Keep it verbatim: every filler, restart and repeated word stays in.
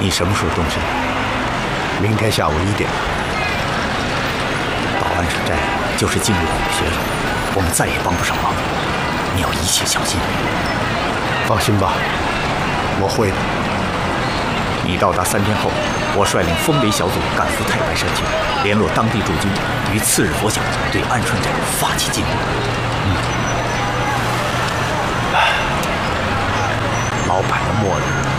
你什么时候动身？ 明天下午一点。 到安水寨就是进入虎穴了，我们再也帮不上忙。你要一切小心。 放心吧，我会的。 你到达三天后，我率领风雷小组赶赴太白山丘，联络当地驻军，于次日拂晓对安顺寨发起进攻。 嗯。老板的末日